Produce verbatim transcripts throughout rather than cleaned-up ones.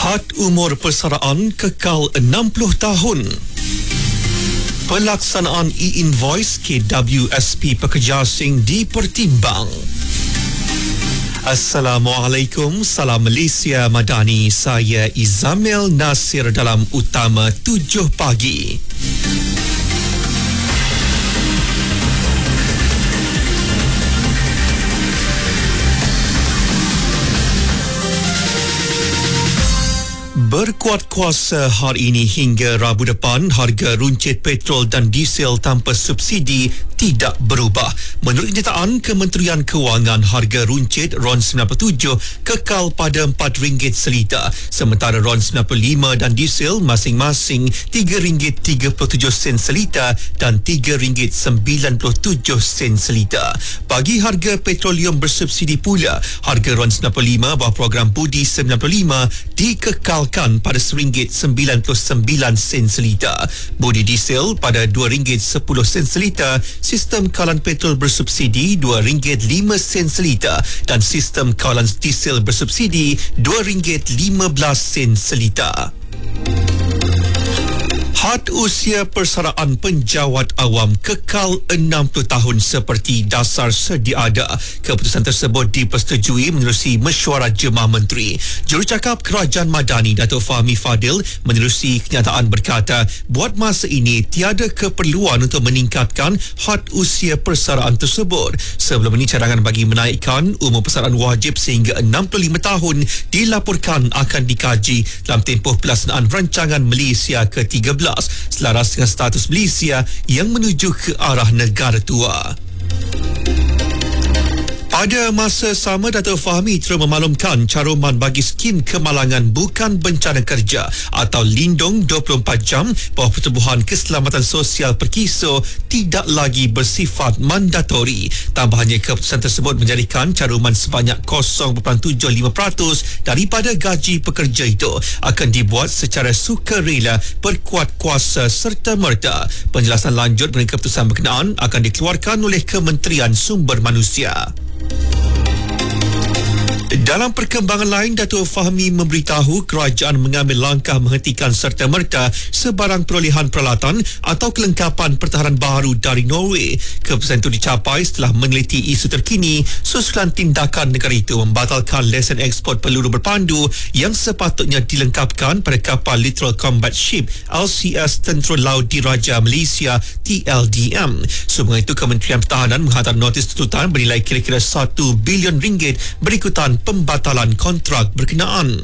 Had umur persaraan kekal enam puluh tahun. Pelaksanaan e-invoice K W S P pekerja asing dipertimbang. Assalamualaikum, salam Malaysia Madani. Saya Izamil Nasir dalam Utama tujuh pagi. Berkuat kuasa hari ini hingga Rabu depan, harga runcit petrol dan diesel tanpa subsidi tidak berubah. Menurut kenyataan Kementerian Kewangan, harga runcit RON sembilan puluh tujuh kekal pada empat ringgit seliter, sementara RON sembilan puluh lima dan diesel masing-masing tiga ringgit tiga puluh tujuh sen seliter dan tiga ringgit sembilan puluh tujuh sen seliter. Bagi harga petroleum bersubsidi pula, harga RON sembilan puluh lima bawah program Budi sembilan puluh lima dikekalkan pada seringgit sembilan puluh sembilan sen seliter. Budi diesel pada dua ringgit sepuluh sen seliter, sistem kawalan petrol bersubsidi dua ringgit lima sen seliter dan sistem kawalan diesel bersubsidi dua ringgit lima belas sen seliter. Had usia persaraan penjawat awam kekal enam puluh tahun seperti dasar sedia ada. Keputusan tersebut dipersetujui menerusi mesyuarat Jemaah Menteri. Jurucakap Kerajaan Madani Datuk Fahmi Fadil menerusi kenyataan berkata, buat masa ini tiada keperluan untuk meningkatkan had usia persaraan tersebut. Sebelum ini, cadangan bagi menaikkan umur persaraan wajib sehingga enam puluh lima tahun dilaporkan akan dikaji dalam tempoh pelaksanaan rancangan Malaysia ke tiga belas selaras dengan status Malaysia yang menuju ke arah negara tua. Pada masa sama, Datuk Fahmi terus memaklumkan caruman bagi skim kemalangan bukan bencana kerja atau Lindung dua puluh empat jam bawah Pertubuhan Keselamatan Sosial Perkiso tidak lagi bersifat mandatori. Tambahannya, keputusan tersebut menjadikan caruman sebanyak kosong perpuluhan tujuh lima peratus daripada gaji pekerja itu akan dibuat secara sukarela berkuat kuasa serta merta. Penjelasan lanjut mengenai keputusan berkenaan akan dikeluarkan oleh Kementerian Sumber Manusia. Dalam perkembangan lain, Datuk Fahmi memberitahu kerajaan mengambil langkah menghentikan serta-merta sebarang perolehan peralatan atau kelengkapan pertahanan baru dari Norway. Keputusan itu dicapai setelah meneliti isu terkini susulan tindakan negara itu membatalkan lesen ekspor peluru berpandu yang sepatutnya dilengkapkan pada kapal Littoral Combat Ship L C S Tentera Laut Diraja Malaysia T L D M. Sebelum itu, Kementerian Pertahanan menghantar notis tuntutan bernilai kira-kira satu bilion ringgit berikutan pembatalan kontrak berkenaan.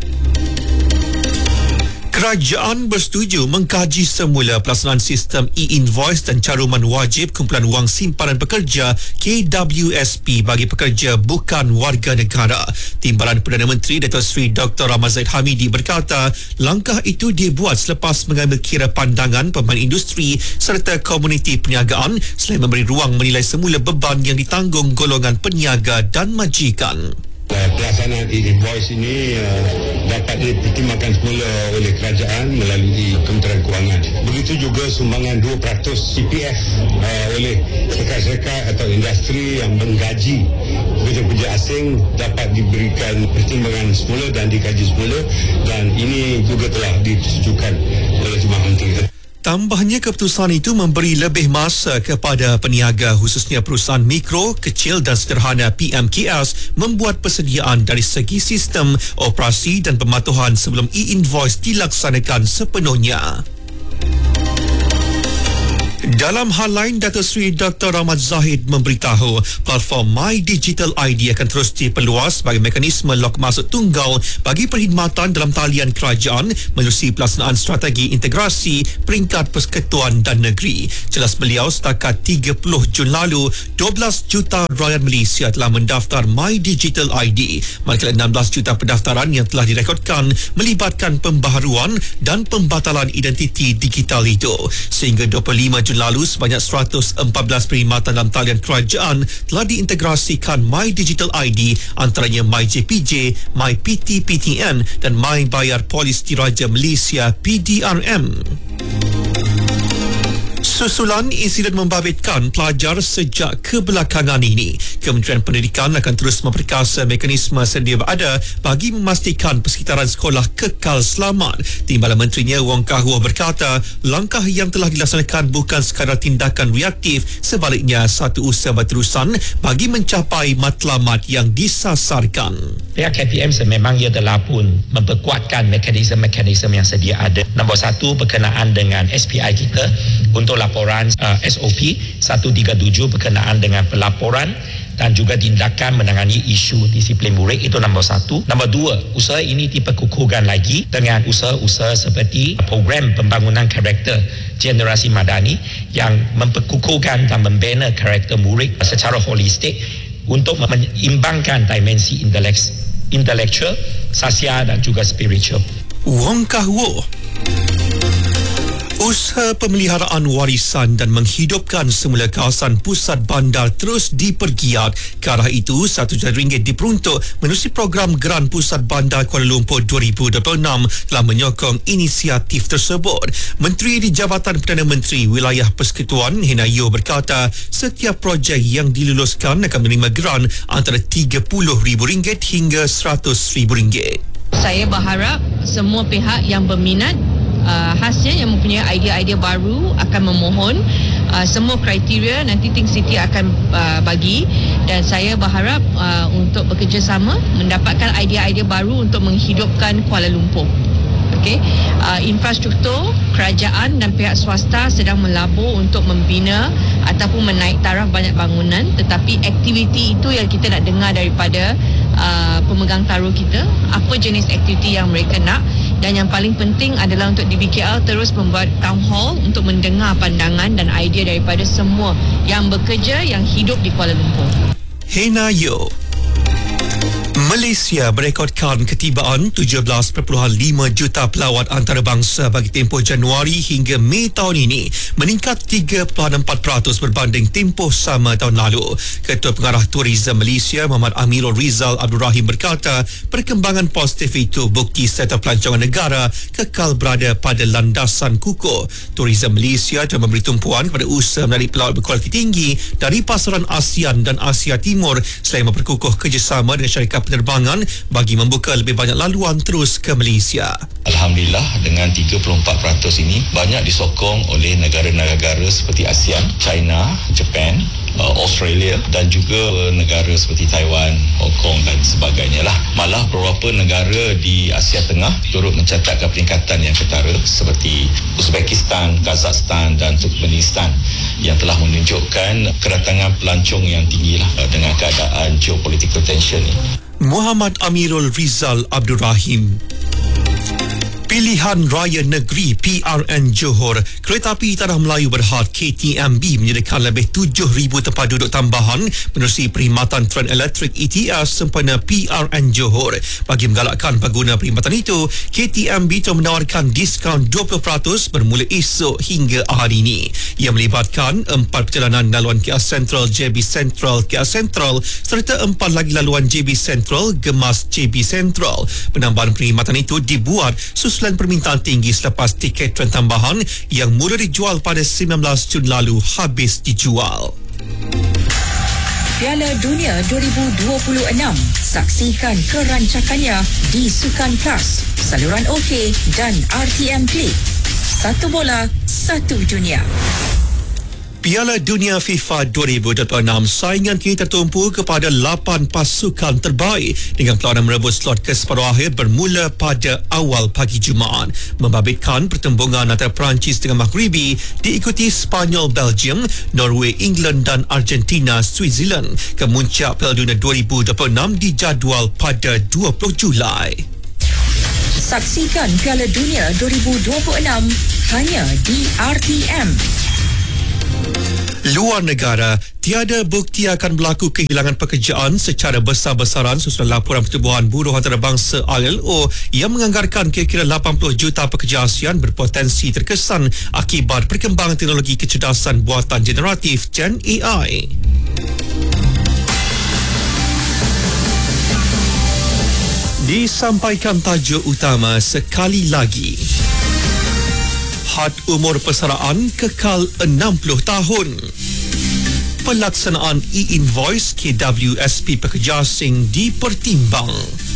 Kerajaan bersetuju mengkaji semula pelaksanaan sistem e-invoice dan caruman wajib kumpulan wang simpanan pekerja K W S P bagi pekerja bukan warga negara. Timbalan Perdana Menteri Datuk Seri Doktor Ahmad Zahid Hamidi berkata, langkah itu dibuat selepas mengambil kira pandangan pemain industri serta komuniti perniagaan selain memberi ruang menilai semula beban yang ditanggung golongan peniaga dan majikan. Pelaksanaan e-invoice ini uh, dapat dipertimbangkan semula oleh kerajaan melalui Kementerian Kewangan. Begitu juga sumbangan dua peratus C P F uh, oleh syarikat-syarikat atau industri yang menggaji pekerja-pekerja asing dapat diberikan pertimbangan semula dan dikaji semula, dan ini juga telah disetujukan oleh Jemaah Menteri. Tambahnya, keputusan itu memberi lebih masa kepada peniaga khususnya perusahaan mikro, kecil dan sederhana P M K S membuat persediaan dari segi sistem, operasi dan pematuhan sebelum e-invoice dilaksanakan sepenuhnya. Dalam hal lain, Datuk Seri Doktor Ahmad Zahid memberitahu platform My Digital I D akan terus diperluas sebagai mekanisme log masuk tunggal bagi perkhidmatan dalam talian kerajaan menerusi pelaksanaan strategi integrasi peringkat persekutuan dan negeri. Jelas beliau, setakat tiga puluh Jun lalu, dua belas juta rakyat Malaysia telah mendaftar My Digital I D, manakala enam belas juta pendaftaran yang telah direkodkan melibatkan pembaharuan dan pembatalan identiti digital itu. Sehingga dua puluh lima Jun lalu, sebanyak seratus empat belas perkhidmatan dalam talian kerajaan telah diintegrasikan My Digital I D, antaranya My J P J, My P T P T N dan My Bayar Polis Diraja Malaysia P D R M. Susulan insiden membabitkan pelajar sejak kebelakangan ini, Kementerian Pendidikan akan terus memperkasa mekanisme sedia berada bagi memastikan persekitaran sekolah kekal selamat. Timbalan Menterinya Wong Kah Wah berkata, langkah yang telah dilaksanakan bukan sekadar tindakan reaktif, sebaliknya satu usaha berterusan bagi mencapai matlamat yang disasarkan. Pihak K P M sememang ia telah pun memperkuatkan mekanisme-mekanisme yang sedia ada. Nombor satu, berkenaan dengan S P I kita untuk laporan uh, S O P seratus tiga puluh tujuh berkenaan dengan pelaporan dan juga tindakan menangani isu disiplin murid, itu nombor satu. Nombor dua, usaha ini diperkukuhkan lagi dengan usaha-usaha seperti program pembangunan karakter generasi madani yang memperkukuhkan dan membina karakter murid secara holistik untuk menyeimbangkan dimensi intelek- intelektual, sosial dan juga spiritual. Wong Kah Wah. Usaha pemeliharaan warisan dan menghidupkan semula kawasan pusat bandar terus dipergiat. Ke arah itu, satu juta ringgit diperuntuk menerusi program Geran Pusat Bandar Kuala Lumpur dua ribu dua puluh enam telah menyokong inisiatif tersebut. Menteri di Jabatan Perdana Menteri Wilayah Persekutuan Hena Yeoh berkata, setiap projek yang diluluskan akan menerima geran antara tiga puluh ribu ringgit hingga seratus ribu ringgit. Saya berharap semua pihak yang berminat Uh, khasnya yang mempunyai idea-idea baru akan memohon uh, semua kriteria nanti Think City akan uh, bagi, dan saya berharap uh, untuk bekerjasama mendapatkan idea-idea baru untuk menghidupkan Kuala Lumpur. Okey, uh, infrastruktur kerajaan dan pihak swasta sedang melabur untuk membina ataupun menaik taraf banyak bangunan, tetapi aktiviti itu yang kita nak dengar daripada uh, pemegang taruh kita, apa jenis aktiviti yang mereka nak. Dan yang paling penting adalah untuk D B K L terus membuat town hall untuk mendengar pandangan dan idea daripada semua yang bekerja, yang hidup di Kuala Lumpur. Hena Yeoh. Malaysia berekodkan ketibaan tujuh belas perpuluhan lima juta pelawat antarabangsa bagi tempoh Januari hingga Mei tahun ini, meningkat tiga perpuluhan empat peratus berbanding tempoh sama tahun lalu. Ketua Pengarah Tourism Malaysia Muhammad Amirul Rizal Abdul Rahim berkata, perkembangan positif itu bukti sektor pelancongan negara kekal berada pada landasan kukuh. Tourism Malaysia telah memberi tumpuan kepada usaha menarik pelawat berkualiti tinggi dari pasaran ASEAN dan Asia Timur selain memperkukuh kerjasama dengan syarikat penerbangan bagi membuka lebih banyak laluan terus ke Malaysia. Alhamdulillah, dengan tiga puluh empat peratus ini banyak disokong oleh negara-negara seperti ASEAN, China, Japan, Australia dan juga negara seperti Taiwan, Hong Kong dan sebagainya lah. Malah beberapa negara di Asia Tengah turut mencatatkan peningkatan yang ketara seperti Uzbekistan, Kazakhstan dan Turkmenistan yang telah menunjukkan kedatangan pelancong yang tinggi lah dengan keadaan geopolitical tension ini. Muhammad Amirul Rizal Abdul Rahim. Pilihan Raya Negeri P R N Johor, Kereta Api Tanah Melayu Berhad K T M B menyediakan lebih tujuh ribu tempat duduk tambahan menerusi perkhidmatan tren elektrik E T S sempena P R N Johor. Bagi menggalakkan pengguna perkhidmatan itu, K T M B telah menawarkan diskaun dua puluh peratus bermula esok hingga hari ini. Ia melibatkan empat perjalanan laluan K L Sentral, J B Sentral, K L Sentral serta empat lagi laluan J B Sentral, Gemas J B Sentral. Penambahan perkhidmatan itu dibuat susulan permintaan tinggi selepas tiket tren tambahan yang mula dijual pada sembilan belas Jun lalu habis dijual. Piala Dunia dua ribu dua puluh enam. Saksikan kerancakannya di Sukan Plus, saluran OK dan R T M Play. Satu bola, satu dunia. Piala Dunia FIFA dua ribu dua puluh enam, saingan kini tertumpu kepada lapan pasukan terbaik dengan perlawanan merebut slot ke separuh akhir bermula pada awal pagi Jumaat. Membabitkan pertembungan antara Perancis dengan Maghribi diikuti Spanyol, Belgium, Norway, England dan Argentina, Switzerland. Kemuncak Piala Dunia dua ribu dua puluh enam dijadual pada dua puluh Julai. Saksikan Piala Dunia dua ribu dua puluh enam hanya di R T M. Luar negara, tiada bukti akan berlaku kehilangan pekerjaan secara besar-besaran susulan laporan Pertubuhan Buruh Antarabangsa I L O yang menganggarkan kira-kira lapan puluh juta pekerja ASEAN berpotensi terkesan akibat perkembangan teknologi kecerdasan buatan generatif Gen A I. Disampaikan tajuk utama sekali lagi. Had umur persaraan kekal enam puluh tahun. Pelaksanaan e-invoice K W S P pekerja asing dipertimbang.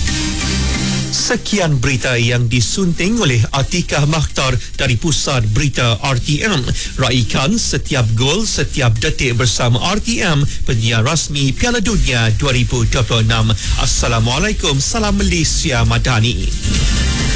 Sekian berita yang disunting oleh Atikah Makhtar dari Pusat Berita R T M. Raikan setiap gol, setiap detik bersama R T M, penyiar rasmi Piala Dunia dua ribu dua puluh enam. Assalamualaikum, salam Malaysia Madani.